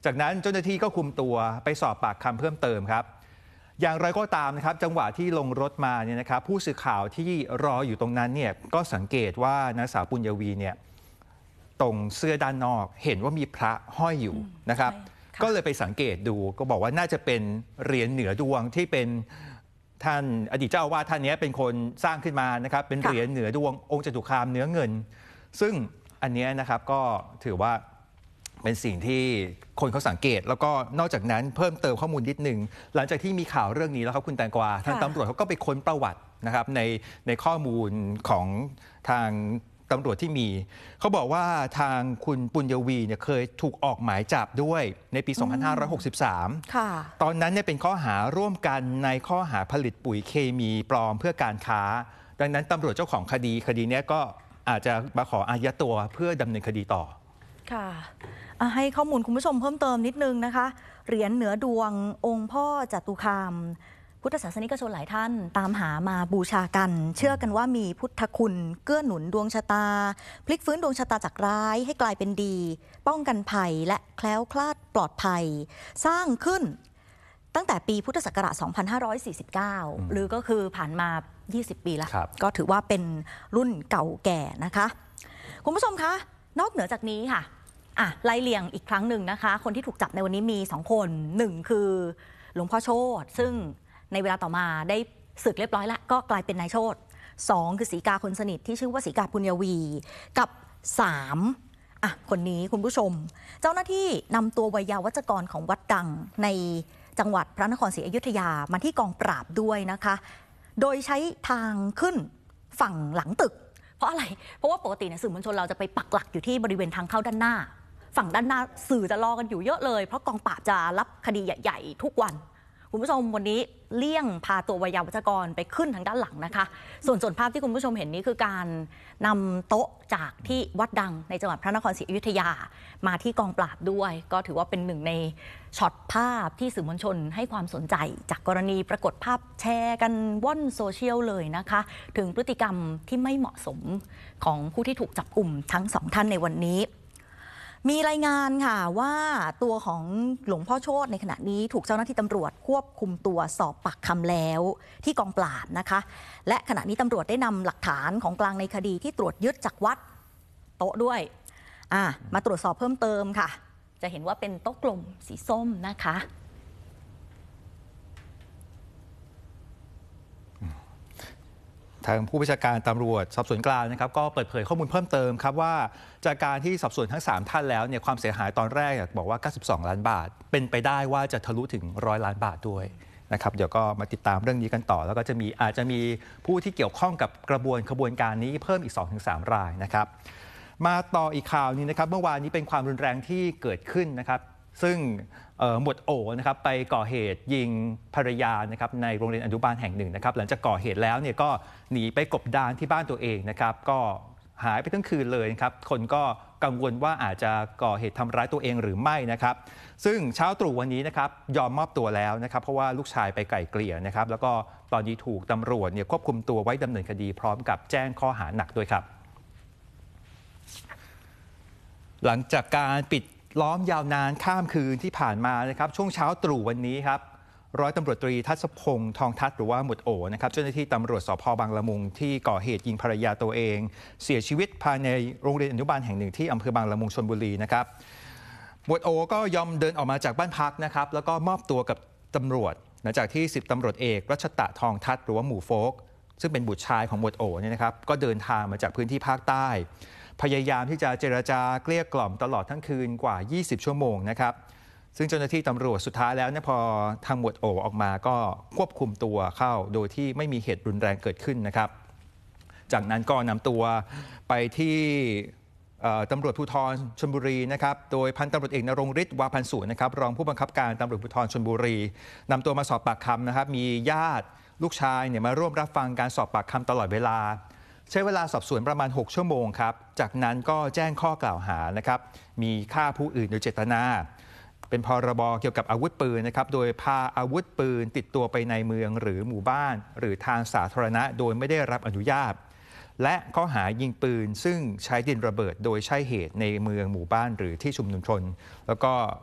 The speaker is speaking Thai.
จากนั้นเจ้าหน้าที่ก็คุมตัวไปสอบปากคำเพิ่มเติมครับอย่างไรก็ตามนะครับจังหวะที่ลงรถมาเนี่ยนะครับผู้สื่อข่าวที่รออยู่ตรงนั้นเนี่ยก็สังเกตว่านางสาวปุญญวีเนี่ยตรงเสื้อด้านนอกเห็นว่ามีพระห้อยอยู่นะครับก็เลยไปสังเกตดูก็บอกว่าน่าจะเป็นเหรียญเหนือดวงที่เป็นท่านอดีตเจ้าอาวาสท่านนี้เป็นคนสร้างขึ้นมานะครับเป็นเหรียญเหนือดวงองค์จตุคามเนื้อเงินซึ่งอันนี้นะครับก็ถือว่าเป็นสิ่งที่คนเขาสังเกตแล้วก็นอกจากนั้นเพิ่มเติมข้อมูลนิดนึงหลังจากที่มีข่าวเรื่องนี้แล้วครับคุณแตงกวาทางตำรวจเขาก็ไปค้นประวัตินะครับในข้อมูลของทางตำรวจที่มีเขาบอกว่าทางคุณปุญญวีเนี่ยเคยถูกออกหมายจับด้วยในปี 2563 ตอนนั้นเนี่ยเป็นข้อหาร่วมกันในข้อหาผลิตปุ๋ยเคมีปลอมเพื่อการค้าดังนั้นตำรวจเจ้าของคดีนี้ก็อาจจะมาขออายัดตัวเพื่อดำเนินคดีต่อค่ะให้ข้อมูลคุณผู้ชมเพิ่มเติมนิดนึงนะคะเหรียญเหนือดวงองค์พ่อจตุคามพุทธศาสนิกชนหลายท่านตามหามาบูชากันเชื่อกันว่ามีพุทธคุณเกื้อหนุนดวงชะตาพลิกฟื้นดวงชะตาจากร้ายให้กลายเป็นดีป้องกันภัยและแคล้วคลาดปลอดภัยสร้างขึ้นตั้งแต่ปีพุทธศักราช 2549 หรือก็คือผ่านมา 20 ปีแล้วก็ถือว่าเป็นรุ่นเก่าแก่นะคะคุณผู้ชมคะนอกเหนือจากนี้ค่ะไล่เลียงอีกครั้งหนึ่งนะคะคนที่ถูกจับในวันนี้มี2คน1คือหลวงพ่อโชติซึ่งในเวลาต่อมาได้สึกเรียบร้อยแล้วก็กลายเป็นนายโชติ2คือศรีกาคนสนิทที่ชื่อว่าศรีกาปุญญวีกับ3คนนี้คุณผู้ชมเจ้าหน้าที่นำตัวไวยาวัจกรของวัดดังในจังหวัดพระนครศรีอยุธยามาที่กองปราบด้วยนะคะโดยใช้ทางขึ้นฝั่งหลังตึกเพราะอะไรเพราะว่าปกติเนี่ยสื่อมวลชนเราจะไปปักหลักอยู่ที่บริเวณทางเข้าด้านหน้าฝั่งด้านหน้าสื่อจะรอกันอยู่เยอะเลยเพราะกองปราบจะรับคดีใหญ่ๆทุกวันคุณผู้ชมวันนี้เลี่ยงพาตัวไวยาวัจกรไปขึ้นทางด้านหลังนะคะส่วนภาพที่คุณผู้ชมเห็นนี้คือการนำโต๊ะจากที่วัดดังในจังหวัดพระนครศรีอยุธยามาที่กองปราบด้วยก็ถือว่าเป็นหนึ่งในช็อตภาพที่สื่อมวลชนให้ความสนใจจากกรณีปรากฏภาพแชร์กันว่อนโซเชียลเลยนะคะถึงพฤติกรรมที่ไม่เหมาะสมของผู้ที่ถูกจับกุมทั้ง2ท่านในวันนี้มีรายงานค่ะว่าตัวของหลวงพ่อโชติในขณะนี้ถูกเจ้าหน้าที่ตำรวจควบคุมตัวสอบปากคำแล้วที่กองปราบนะคะและขณะนี้ตำรวจได้นำหลักฐานของกลางในคดีที่ตรวจยึดจากวัดโต๊ะด้วยมาตรวจสอบเพิ่มเติมค่ะจะเห็นว่าเป็นโต๊ะกลมสีส้มนะคะทางผู้บัญชาการตำรวจสอบสวนกลางนะครับก็เปิดเผยข้อมูลเพิ่มเติมครับว่าจากการที่สอบสวนทั้ง3ท่านแล้วเนี่ยความเสียหายตอนแรกบอกว่า92 ล้านบาทเป็นไปได้ว่าจะทะลุถึง100 ล้านบาทด้วยนะครับเดี๋ยวก็มาติดตามเรื่องนี้กันต่อแล้วก็อาจจะมีผู้ที่เกี่ยวข้องกับกระบวนการนี้เพิ่มอีก 2-3 รายนะครับมาต่ออีกข่าวนี้นะครับเมื่อวานนี้เป็นความรุนแรงที่เกิดขึ้นนะครับซึ่งหมวดโอนะครับไปก่อเหตุยิงภรรยานะครับในโรงเรียนอนุบาลแห่งหนึ่งนะครับหลังจากก่อเหตุแล้วเนี่ยก็หนีไปกบดานที่บ้านตัวเองนะครับก็หายไปทั้งคืนเลยครับคนก็กังวลว่าอาจจะก่อเหตุทำร้ายตัวเองหรือไม่นะครับซึ่งเช้าตรู่วันนี้นะครับยอมมอบตัวแล้วนะครับเพราะว่าลูกชายไปไกล่เกลี่ยนะครับแล้วก็ตอนนี้ถูกตำรวจเนี่ยควบคุมตัวไว้ดำเนินคดีพร้อมกับแจ้งข้อหาหนักด้วยครับหลังจากการปิดล้อมยาวนานข้ามคืนที่ผ่านมานะครับช่วงเช้าตรู่วันนี้ครับร้อยตำรวจตรีทัศพงษ์ทองทัศน์หรือว่าหมวดโอนะครับเจ้าหน้าที่ตำรวจสภ.บางละมุงที่ก่อเหตุยิงภรรยาตัวเองเสียชีวิตภายในโรงเรียนอนุบาลแห่งหนึ่งที่อำเภอบางละมุงชลบุรีนะครับหมวดโอก็ยอมเดินออกมาจากบ้านพักนะครับแล้วก็มอบตัวกับตำรวจหลังจากที่10ตำรวจเอกรัชตะทองทัศน์หรือว่าหมู่โฟกซึ่งเป็นบุตรชายของหมวดโอเนี่ยนะครับก็เดินทางมาจากพื้นที่ภาคใต้พยายามที่จะเจรจาเกลี้ยกล่อมตลอดทั้งคืนกว่า20 ชั่วโมงนะครับซึ่งเจ้าหน้าที่ตำรวจสุดท้ายแล้วเนี่ยพอทางหมวดโอออกมาก็ควบคุมตัวเข้าโดยที่ไม่มีเหตุรุนแรงเกิดขึ้นนะครับจากนั้นก็นำตัวไปที่ตำรวจภูธรชลบุรีนะครับโดยพันตำรวจเอกณรงค์ฤทธิ์วาพันสูรนะครับรองผู้บังคับการตำรวจภูธรชลบุรีนำตัวมาสอบปากคำนะครับมีญาติลูกชายเนี่ยมาร่วมรับฟังการสอบปากคำตลอดเวลาใช้เวลาสอบสวนประมาณ6 ชั่วโมงครับจากนั้นก็แจ้งข้อกล่าวหานะครับมีฆ่าผู้อื่นโดยเจตนาเป็นพรบเกี่ยวกับอาวุธปืนนะครับโดยพาอาวุธปืนติดตัวไปในเมืองหรือหมู่บ้านหรือทางสาธารณะโดยไม่ได้รับอนุญาตและข้อหายิงปืนซึ่งใช้ดินระเบิดโดยใช้เหตุในเมืองหมู่บ้านหรือที่ชุมนุมชนแล้วก็